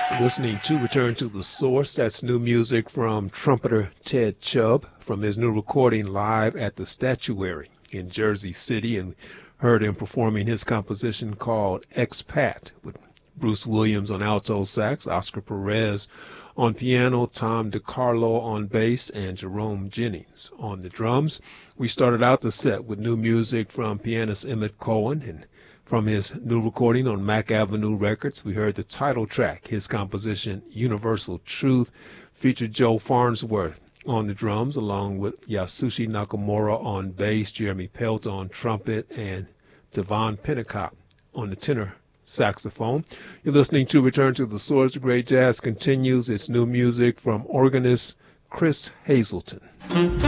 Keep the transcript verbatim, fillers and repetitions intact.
Listening to Return to the Source. That's new music from trumpeter Ted Chubb from his new recording live at the Statuary in Jersey City, and heard him performing his composition called Expat with Bruce Williams on alto sax, Oscar Perez on piano, Tom DiCarlo on bass, and Jerome Jennings on the drums. We started out the set with new music from pianist Emmett Cohen, and from his new recording on Mack Avenue Records, we heard the title track. His composition, Universal Truth, featured Joe Farnsworth on the drums, along with Yasushi Nakamura on bass, Jeremy Pelt on trumpet, and Devon Pennicott on the tenor saxophone. You're listening to Return to the Source. The Great Jazz continues. Its new music from organist Chris Hazelton.